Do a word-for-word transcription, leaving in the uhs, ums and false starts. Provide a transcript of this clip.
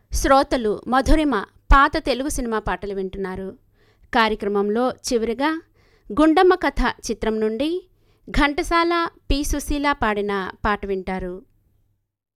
శ్రోతలు మధురిమ పాత తెలుగు సినిమా పాటలు వింటున్నారు. కార్యక్రమంలో చివరిగా గుండమ్మ కథ చిత్రం నుండి ఘంటసాల పి సుశీల పాడిన పాట వింటారు.